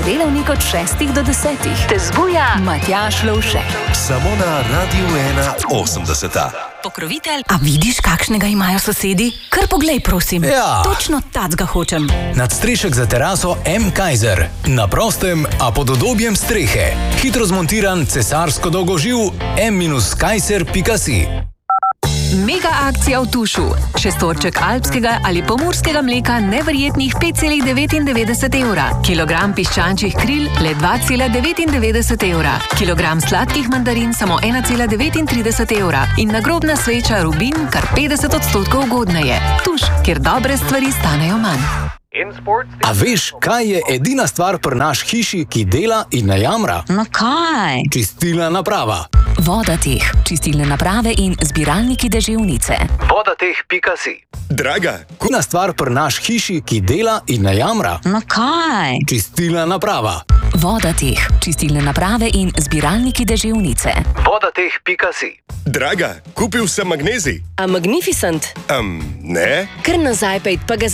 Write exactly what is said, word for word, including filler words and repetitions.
delavnik od šestih do desetih. Te zbuja Matjaž Lovšek. Samo na Radiu ena osemdeseta. Pokrovitelj. A vidiš, kakšnega imajo sosedi? Kar poglej, prosim. Ja. Točno tacga hočem. Nadstrešek za teraso M. Kaiser. Na prostem, a pod udobjem strehe. Hitro zmontiran cesarsko dolgoživ m kaiser pika si. Mega akcija v Tušu. Šestorček alpskega ali pomurskega mleka neverjetnih pet celih devetindevetdeset evra. Kilogram piščančjih kril le dva celih devetindevetdeset evra. Kilogram sladkih mandarin samo ena celih devetintrideset evra. In nagrobna sveča Rubin kar petdeset odstotkov ugodneje. Tuš, kjer dobre stvari stanejo manj. A veš, kaj je edina stvar pri naš hiši, ki dela in ne jamra? No kaj? Čistilna naprava. Vodateh, čistilne naprave in zbiralniki deževnice. Vodateh pika si. Draga, Edina stvar pri naš hiši, ki dela in ne jamra? No kaj? Čistilna naprava. Vodateh, čistilne naprave in zbiralniki deževnice. Vodateh pika si. draga, kupil sem magnezij. A Magnificent? Um, ne? Kar nazaj pejt, pa ga